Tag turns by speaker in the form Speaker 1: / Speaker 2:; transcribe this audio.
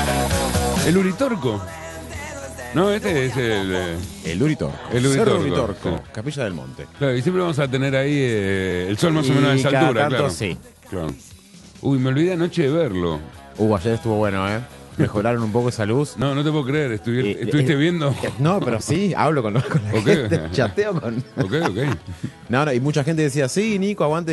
Speaker 1: El Uritorco. No, este es
Speaker 2: El Uritorco.
Speaker 1: El Uritorco,
Speaker 2: Cerro Uritorco,
Speaker 1: sí.
Speaker 2: Capilla del Monte.
Speaker 1: Claro, y siempre vamos a tener ahí el sol más o menos a
Speaker 2: Y
Speaker 1: esa
Speaker 2: cada
Speaker 1: altura,
Speaker 2: tanto
Speaker 1: claro.
Speaker 2: sí.
Speaker 1: Claro. Uy, me olvidé anoche de verlo.
Speaker 2: Ayer estuvo bueno, ¿eh? Mejoraron un poco esa luz.
Speaker 1: No, no te puedo creer. ¿Estuviste viendo?
Speaker 2: No, pero sí, hablo con la
Speaker 1: Ok.
Speaker 2: gente, chateo con...
Speaker 1: Ok.
Speaker 2: No, y mucha gente decía, sí, Nico, aguante